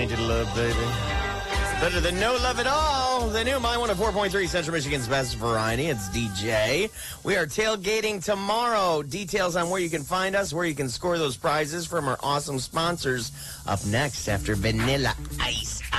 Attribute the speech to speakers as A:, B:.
A: Tainted love, baby. It's better than no love at all. The new My 104.3 Central Michigan's best variety. It's DJ. We are tailgating tomorrow. Details on where you can find us, where you can score those prizes from our awesome sponsors up next after Vanilla Ice.